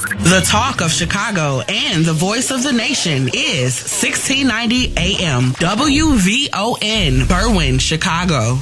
The talk of Chicago and the voice of the nation is 1690 AM WVON, Berwyn, Chicago.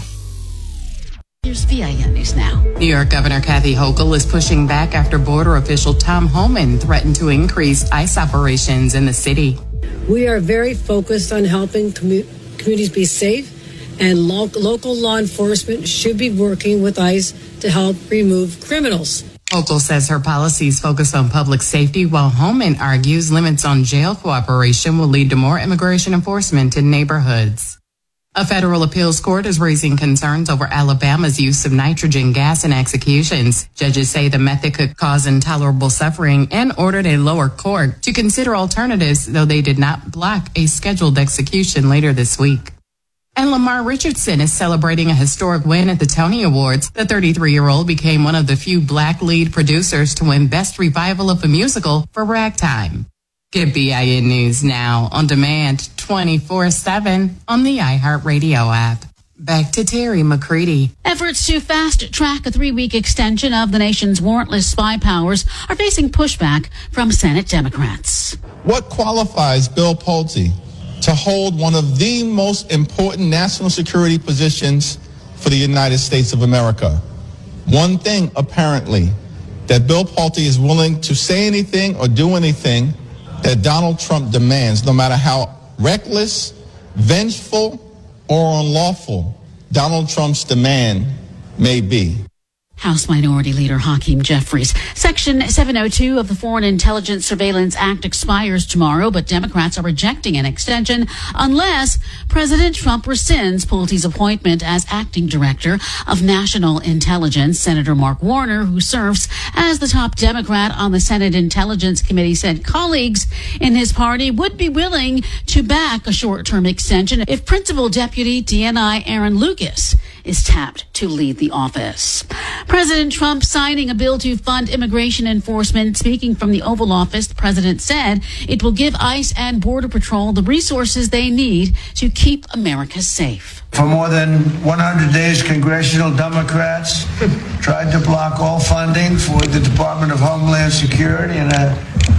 Here's VIN News Now. New York Governor Kathy Hochul is pushing back after border official Tom Homan threatened to increase ICE operations in the city. We are very focused on helping communities be safe, and local law enforcement should be working with ICE to help remove criminals. Hochul says her policies focus on public safety, while Homan argues limits on jail cooperation will lead to more immigration enforcement in neighborhoods. A federal appeals court is raising concerns over Alabama's use of nitrogen gas in executions. Judges say the method could cause intolerable suffering and ordered a lower court to consider alternatives, though they did not block a scheduled execution later this week. And Lamar Richardson is celebrating a historic win at the Tony Awards. The 33-year-old became one of the few black lead producers to win Best Revival of a Musical for Ragtime. Get BIN News Now on demand 24/7 on the iHeartRadio app. Back to Terry McCready. Efforts to fast-track a 3-week extension of the nation's warrantless spy powers are facing pushback from Senate Democrats. What qualifies Bill Pulte to hold one of the most important national security positions for the United States of America? One thing, apparently, that Bill Pulte is willing to say anything or do anything that Donald Trump demands, no matter how reckless, vengeful, or unlawful Donald Trump's demand may be. House Minority Leader Hakeem Jeffries. Section 702 of the Foreign Intelligence Surveillance Act expires tomorrow, but Democrats are rejecting an extension unless President Trump rescinds Pulte's appointment as acting director of national intelligence. Senator Mark Warner, who serves as the top Democrat on the Senate Intelligence Committee, said colleagues in his party would be willing to back a short-term extension if Principal Deputy DNI Aaron Lucas is tapped to lead the office. President Trump signing a bill to fund immigration enforcement. Speaking from the Oval Office, the president said it will give ICE and Border Patrol the resources they need to keep America safe. For more than 100 days, congressional Democrats tried to block all funding for the Department of Homeland Security in a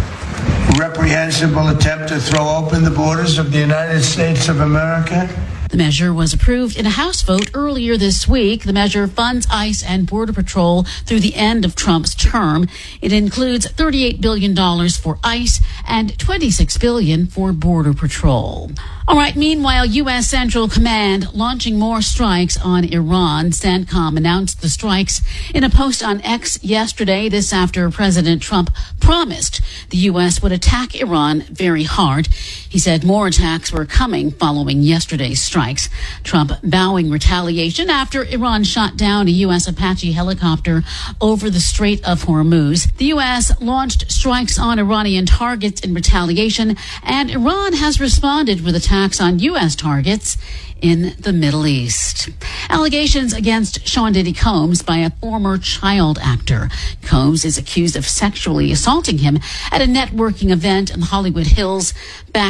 reprehensible attempt to throw open the borders of the United States of America. The measure was approved in a House vote earlier this week. The measure funds ICE and Border Patrol through the end of Trump's term. It includes $38 billion for ICE and $26 billion for Border Patrol. All right, meanwhile, U.S. Central Command launching more strikes on Iran. CENTCOM announced the strikes in a post on X yesterday, this after President Trump promised the U.S. would attack Iran very hard. He said more attacks were coming following yesterday's strikes. Trump vowing retaliation after Iran shot down a U.S. Apache helicopter over the Strait of Hormuz. The U.S. launched strikes on Iranian targets in retaliation, and Iran has responded with attacks on U.S. targets in the Middle East. Allegations against Sean Diddy Combs by a former child actor. Combs is accused of sexually assaulting him at a networking event in Hollywood Hills back